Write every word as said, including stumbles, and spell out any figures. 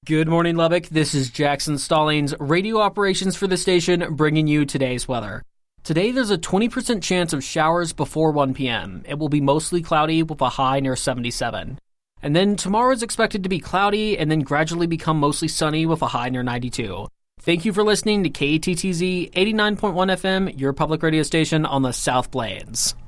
Good morning, Lubbock. This is Jackson Stallings, radio operations for the station, bringing you today's weather. Today, there's a twenty percent chance of showers before one p.m. It will be mostly cloudy with a high near seventy-seven. And then tomorrow is expected to be cloudy and then gradually become mostly sunny with a high near ninety-two. Thank you for listening to K A T T Z eighty-nine point one F M, your public radio station on the South Plains.